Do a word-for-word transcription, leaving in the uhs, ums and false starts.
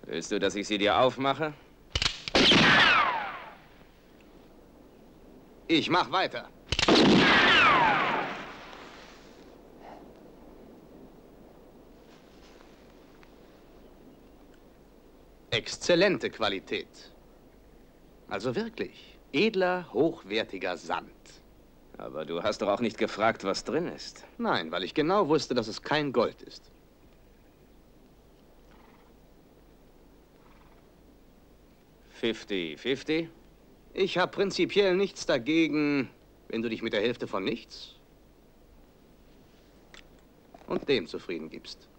Willst du, dass ich sie dir aufmache? Ich mach weiter. Exzellente Qualität. Also wirklich edler, hochwertiger Sand. Aber du hast doch auch nicht gefragt, was drin ist. Nein, weil ich genau wusste, dass es kein Gold ist. fünfzig fünfzig? Ich habe prinzipiell nichts dagegen, wenn du dich mit der Hälfte von nichts und dem zufrieden gibst.